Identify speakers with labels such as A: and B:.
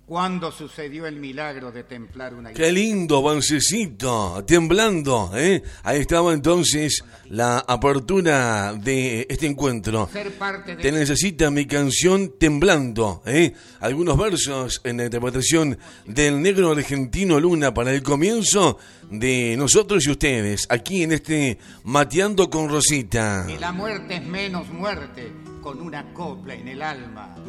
A: ¿Cuándo sucedió el milagro de templar una
B: Qué lindo, Bancecito, temblando, ¿eh? Ahí estaba entonces la apertura de este encuentro.
A: Ser parte de...
B: Te necesita mi canción Temblando, ¿eh? Algunos versos en la interpretación del negro argentino Luna para el comienzo de nosotros y ustedes, aquí en este Mateando con Rosita.
A: Que la muerte es menos muerte con una copla en el alma.